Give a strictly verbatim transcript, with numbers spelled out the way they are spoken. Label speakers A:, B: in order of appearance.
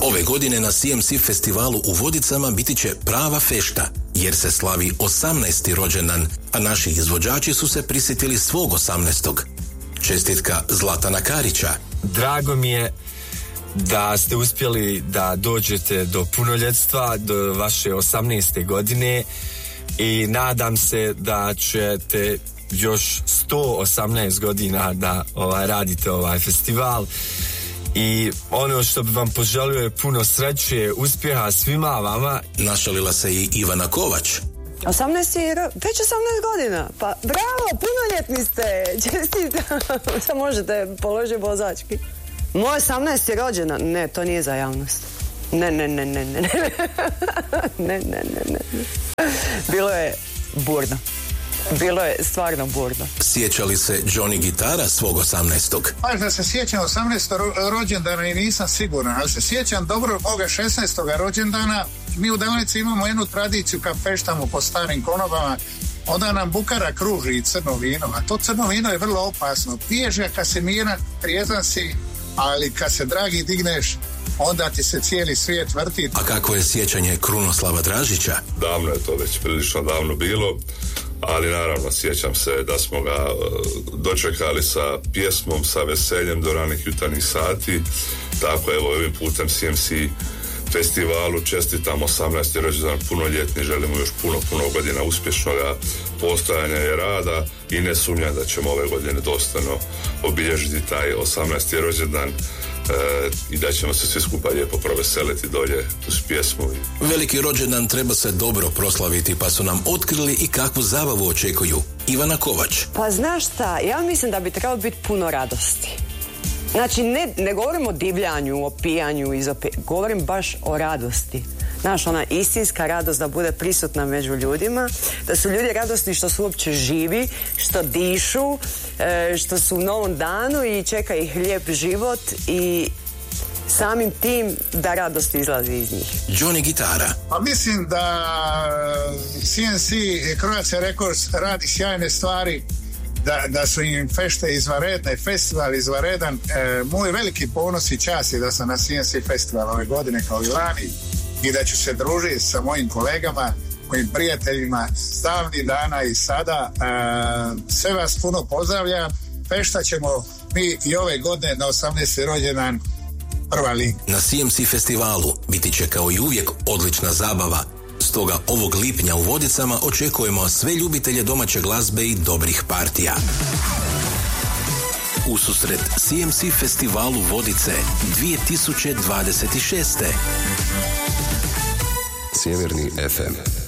A: Ove godine na C M C festivalu u Vodicama biti će prava fešta, jer se slavi osamnaesti rođendan, a naši izvođači su se prisjetili svog osamnaestog. Čestitka Zlatana Karića.
B: Drago mi je da ste uspjeli da dođete do punoljetstva, do vaše osamnaeste godine i nadam se da ćete još sto osamnaest godina da ovaj, radite ovaj festival. I ono što bi vam poželio je puno sreće, uspjeha svima vama.
A: Našalila se i Ivana Kovač.
C: osamnaest je, već osamnaest godina. Pa bravo, punoljetni ste. Čestitam. Sad možete položiti vozački. Moj osamnaesti rođendan. Ne, to nije za javnost. Ne, ne, ne, ne, ne. Ne, ne, ne, ne. Bilo je burno. Bilo je stvarno burno.
A: Sjećali se Johnny Gitara svog osamnaestog?
D: Baš da se sjećam osamnaestog rođendana i nisam siguran, ali se sjećam dobro moga šesnaestog rođendana. Mi u Dalnici imamo jednu tradiciju kad feštamo po starim konobama, onda nam bukara kruži crno vino, a to crno vino je vrlo opasno. Piješ ga kad se miran, trijezan si, ali kad se dragi digneš, onda ti se cijeli svijet vrti.
A: A kako je sjećanje Krunoslava Dražića?
E: Davno je to već prilično davno bilo, ali naravno sjećam se da smo ga dočekali sa pjesmom, sa veseljem do ranih jutarnjih sati. Tako evo ovim putem C M C festivalu čestitam osamnaesti rođendan punoljetni, želimo još puno, puno godina uspješnog postojanja i rada i ne sumnjam da ćemo ove godine dostojno obilježiti taj osamnaesti rođendan. E, i da ćemo se svi skupa lijepo proveseliti dolje uz pjesmu.
A: Veliki rođendan treba se dobro proslaviti, pa su nam otkrili i kakvu zabavu očekuju. Ivana Kovač.
C: Pa znaš šta, ja mislim da bi trebalo biti puno radosti. Znači, ne, ne govorim o divljanju, o pijanju, izopi... govorim baš o radosti. Znaš, ona istinska radost da bude prisutna među ljudima, da su ljudi radosni što su uopće živi, što dišu, što su u novom danu i čeka ih lijep život i samim tim da radost izlazi iz njih.
A: Johnny Gitara.
D: Pa mislim da C M C Croatia Records radi sjajne stvari, da, da su im fešte izvanredne, festival izvanredan. E, moj veliki ponos i čast je da sam na C M C festival ove godine kao i lani i da ću se družiti sa mojim kolegama, mojim prijateljima stavnih dana i sada. E, sve vas puno pozdravljam. Fešta ćemo mi i ove godine na osamnaesti rođendan prva liga.
A: Na C M C festivalu biti će kao i uvijek odlična zabava. Stoga ovog lipnja u Vodicama očekujemo sve ljubitelje domaće glazbe i dobrih partija. Ususret C M C festivalu Vodice dvije tisuće dvadeset šeste.
F: Sjeverni F M.